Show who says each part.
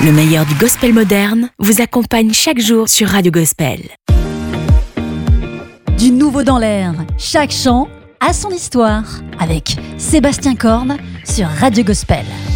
Speaker 1: Le meilleur du gospel moderne vous accompagne chaque jour sur Radio Gospel.
Speaker 2: Du nouveau dans l'air, chaque chant a son histoire avec Sébastien Corne sur Radio Gospel.